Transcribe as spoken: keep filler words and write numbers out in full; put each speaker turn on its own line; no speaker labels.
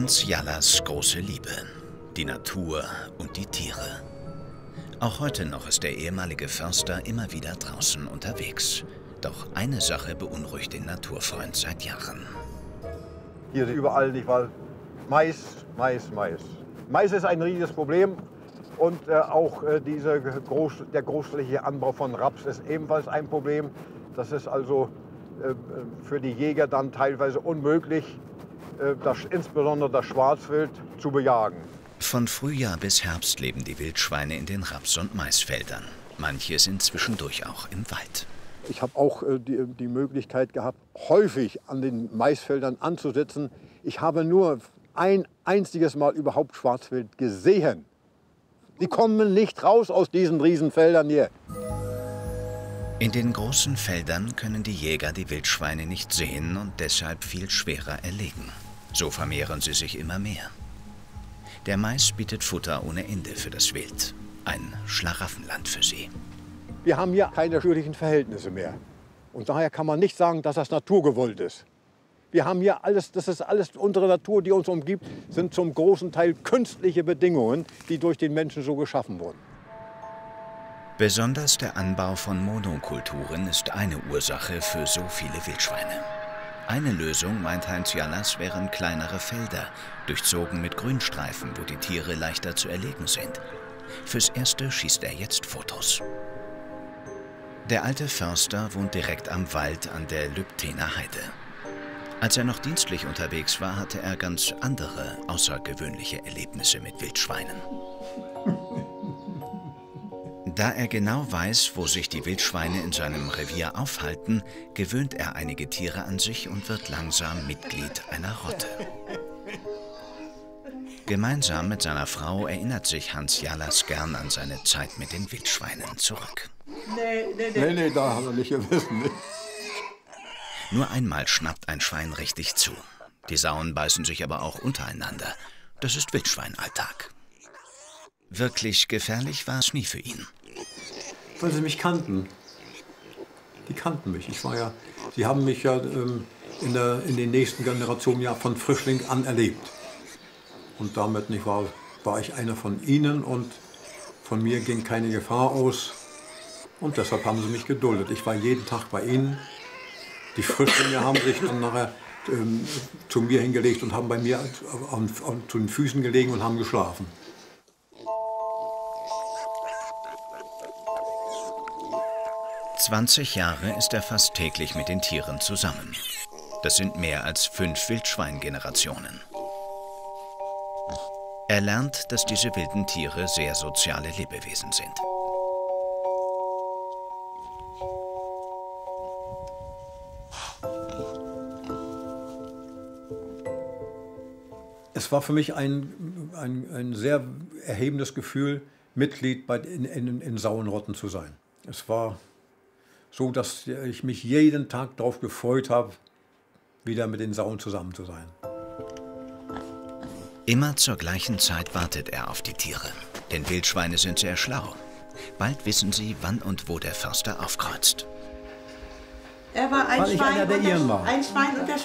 Hans Jallas große Liebe, die Natur und die Tiere. Auch heute noch ist der ehemalige Förster immer wieder draußen unterwegs. Doch eine Sache beunruhigt den Naturfreund seit Jahren.
Hier ist überall nicht, weil Mais, Mais, Mais. Mais ist ein riesiges Problem und äh, auch äh, diese groß, der großflächige Anbau von Raps ist ebenfalls ein Problem. Das ist also äh, für die Jäger dann teilweise unmöglich, äh, das, insbesondere das Schwarzwild zu bejagen.
Von Frühjahr bis Herbst leben die Wildschweine in den Raps- und Maisfeldern. Manche sind zwischendurch auch im Wald.
Ich habe auch äh, die, die Möglichkeit gehabt, häufig an den Maisfeldern anzusitzen. Ich habe nur ein einziges Mal überhaupt Schwarzwild gesehen. Die kommen nicht raus aus diesen Riesenfeldern hier.
In den großen Feldern können die Jäger die Wildschweine nicht sehen und deshalb viel schwerer erlegen. So vermehren sie sich immer mehr. Der Mais bietet Futter ohne Ende für das Wild. Ein Schlaraffenland für sie.
Wir haben hier keine natürlichen Verhältnisse mehr. Und daher kann man nicht sagen, dass das naturgewollt ist. Wir haben hier alles, das ist alles unsere Natur, die uns umgibt, sind zum großen Teil künstliche Bedingungen, die durch den Menschen so geschaffen wurden.
Besonders der Anbau von Monokulturen ist eine Ursache für so viele Wildschweine. Eine Lösung, meint Hans Jallas, wären kleinere Felder, durchzogen mit Grünstreifen, wo die Tiere leichter zu erlegen sind. Fürs Erste schießt er jetzt Fotos. Der alte Förster wohnt direkt am Wald an der Lübthener Heide. Als er noch dienstlich unterwegs war, hatte er ganz andere, außergewöhnliche Erlebnisse mit Wildschweinen. Da er genau weiß, wo sich die Wildschweine in seinem Revier aufhalten, gewöhnt er einige Tiere an sich und wird langsam Mitglied einer Rotte. Gemeinsam mit seiner Frau erinnert sich Hans Jallas gern an seine Zeit mit den Wildschweinen zurück.
Nee, nee, nee, nee, nee, da haben wir nicht gewissen.
Nur einmal schnappt ein Schwein richtig zu. Die Sauen beißen sich aber auch untereinander. Das ist Wildschweinalltag. Wirklich gefährlich war es nie für ihn.
Weil sie mich kannten. Die kannten mich. Ich war ja, sie haben mich ja ähm, in, der, in den nächsten Generationen ja von Frischling an erlebt. Und damit nicht war, war ich einer von ihnen und von mir ging keine Gefahr aus. Und deshalb haben sie mich geduldet. Ich war jeden Tag bei ihnen. Die Frischlinge haben sich dann nachher ähm, zu mir hingelegt und haben bei mir an, an, zu den Füßen gelegen und haben geschlafen.
zwanzig Jahre ist er fast täglich mit den Tieren zusammen. Das sind mehr als fünf Wildschweingenerationen. Er lernt, dass diese wilden Tiere sehr soziale Lebewesen sind.
Es war für mich ein, ein, ein sehr erhebendes Gefühl, Mitglied bei, in, in, in Sauenrotten zu sein. Es war so, dass ich mich jeden Tag darauf gefreut habe, wieder mit den Sauen zusammen zu sein.
Immer zur gleichen Zeit wartet er auf die Tiere, denn Wildschweine sind sehr schlau. Bald wissen sie, wann und wo der Förster aufkreuzt.
Er war ein,
Weil ich
Schwein,
einer der
und
Ihren
der,
war.
ein Schwein und der